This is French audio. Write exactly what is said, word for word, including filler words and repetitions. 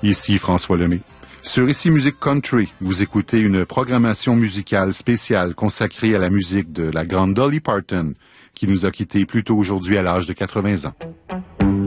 Ici François Lemay. Sur Ici Musique Country, vous écoutez une programmation musicale spéciale consacrée à la musique de la grande Dolly Parton, qui nous a quittés plus tôt aujourd'hui à l'âge de quatre-vingts ans.